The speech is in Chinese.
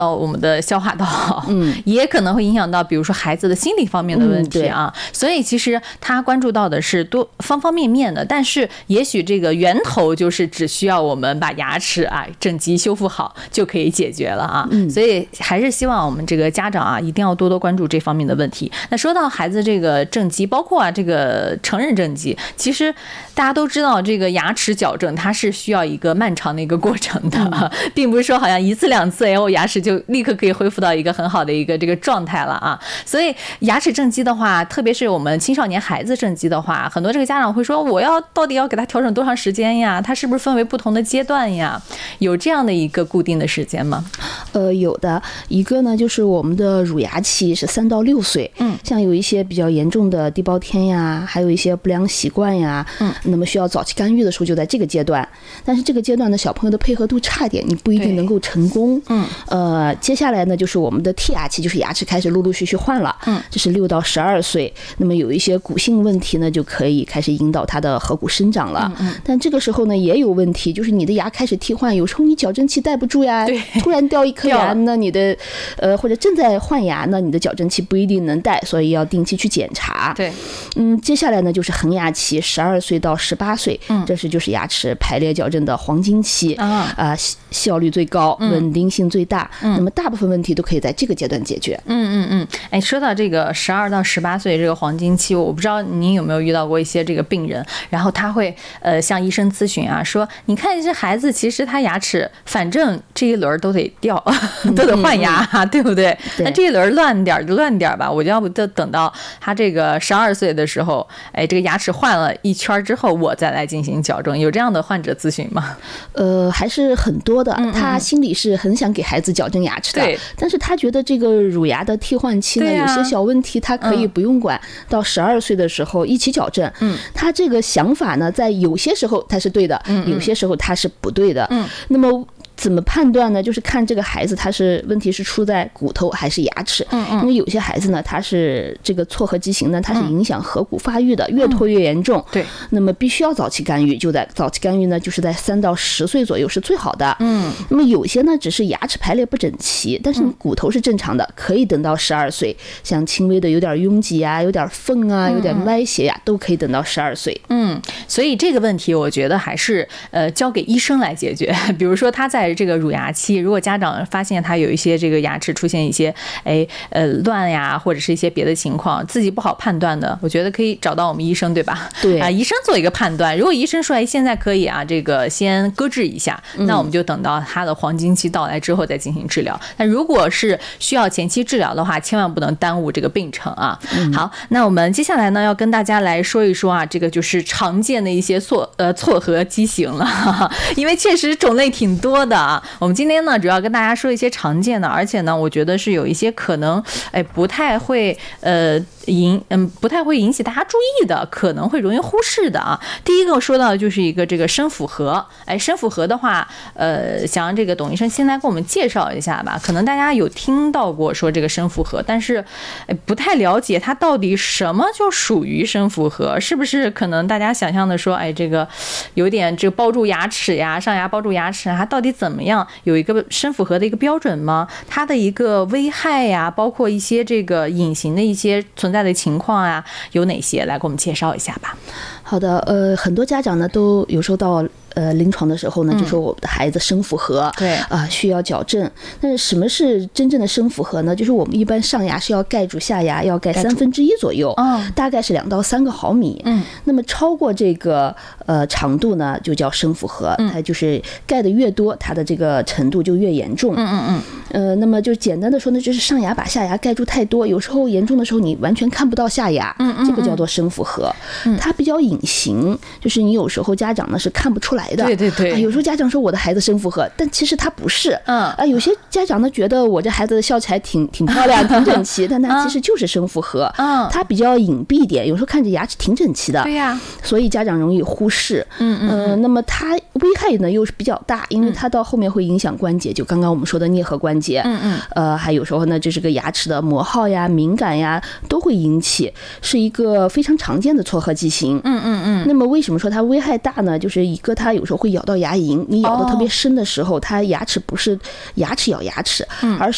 我们的消化道，也可能会影响到比如说孩子的心理方面的问题啊。所以其实他关注到的是多方方面面的，但是也许这个源头就是只需要我们把牙齿正畸修复好就可以解决了啊。所以还是希望我们这个家长一定要多多关注这方面的问题。那说到孩子这个正畸，包括这个成人正畸，其实大家都知道这个牙齿矫正它是需要一个漫长的一个过程的，并不是说好像一次两次我牙齿就立刻可以恢复到一个很好的一个这个状态了啊。所以牙齿正畸的话，特别是我们青少年孩子正畸的话，很多这个家长会说，我到底要给他调整多长时间呀？他是不是分为不同的阶段呀？有这样的一个固定的时间吗？ 有的。一个呢，就是我们的乳牙期是3到6岁，像有一些比较严重的地包天呀，还有一些不良习惯呀，那么需要早期干预的时候就在这个阶段。但是这个阶段呢，小朋友的配合度差一点，你不一定能够成功。接下来呢，就是我们的剔牙期，就是牙齿开始陆陆续续换了，这是6到12岁。那么有一些骨性问题呢，就可以开始引导他的颌骨生长了。但这个时候呢，也有问题，就是你的牙开始替换，有时候你矫正器戴不住呀，突然掉一颗牙，那你的或者正在换牙呢，你的矫正器不一定能戴，所以要定期去检查。接下来呢，就是恒牙期，12岁到18岁，这就是牙齿排列矫正的黄金期效率最高，稳定性最大。那么大部分问题都可以在这个阶段解决。 说到这个12到18岁这个黄金期，我不知道您有没有遇到过一些这个病人，然后他会向医生咨询说，你看这孩子其实他牙齿反正这一轮都得掉，都得换牙，对不对？那这一轮乱点就乱点吧，我就要不就等到他这个12岁的时候，这个牙齿换了一圈之后，我再来进行矫正。有这样的患者咨询吗？ 还是很多的。他心里是很想给孩子矫正牙齿的，但是他觉得这个乳牙的替换期呢，有些小问题他可以不用管，到12岁的时候一起矫正。他这个想法呢，在有些时候他是对的，有些时候他是不对的。那么怎么判断呢？就是看这个孩子他是问题是出在骨头还是牙齿。因为有些孩子呢，他是这个错颌畸形呢，它是影响颌骨发育的，越拖越严重。那么必须要早期干预，就在早期干预呢，就是在3到10岁左右是最好的。那么有些呢，只是牙齿排列不整齐，但是你骨头是正常的，可以等到12岁。像轻微的有点拥挤啊，有点缝啊，有点歪斜呀，都可以等到12岁。 所以这个问题我觉得还是交给医生来解决。比如说他在这个乳牙期，如果家长发现他有一些这个牙齿出现一些乱呀，或者是一些别的情况，自己不好判断的，我觉得可以找到我们医生，对吧？医生做一个判断。如果医生说现在可以这个先搁置一下，那我们就等到他的黄金期到来之后再进行治疗。但如果是需要前期治疗的话，千万不能耽误这个病程啊。好，那我们接下来呢，要跟大家来说一说这个就是常见的一些错颌畸形了，因为确实种类挺多的啊。我们今天呢，主要跟大家说一些常见的，而且呢，我觉得是有一些可能不太会不太会引起大家注意的，可能会容易忽视的啊。第一个说到的就是一个这个深辅颌。深辅颌的话，想让这个董医生先来给我们介绍一下吧。可能大家有听到过说这个深辅颌，但是不太了解它到底什么就属于深辅颌，是不是可能大家想象的说，这个有点这个包住牙齿呀，上牙包住牙齿，它到底怎么样？有一个深辅颌的一个标准吗？它的一个危害呀，包括一些这个隐形的一些存在的情况啊，有哪些？来给我们介绍一下吧。 好的，很多家长呢都有时候到临床的时候呢，就说我们的孩子深辅颌，需要矫正。但是什么是真正的深辅颌呢？就是我们一般上牙是要盖住下牙，要盖1/3左右，大概是2到3个毫米。那么超过这个长度呢，就叫深辅颌。它就是盖的越多，它的这个程度就越严重。那么就简单的说呢，就是上牙把下牙盖住太多，有时候严重的时候你完全看不到下牙，这个叫做深辅颌。它比较隐形，就是你有时候家长呢是看不出来的。有时候家长说我的孩子深辅颌，但其实他不是。有些家长呢觉得我这孩子笑起来挺漂亮挺整齐，但他其实就是深辅颌。它比较隐蔽点，有时候看着牙齿挺整齐的，所以家长容易忽视。那么它危害呢又是比较大，因为它到后面会影响关节，就刚刚我们说的颞颌关节。还有时候呢，这是个牙齿的磨耗呀、敏感呀都会引起，是一个非常常见的错颌畸形。那么为什么说它危害大呢？就是一个它有时候会咬到牙龈，你咬得特别深的时候，它牙齿不是牙齿咬牙齿，而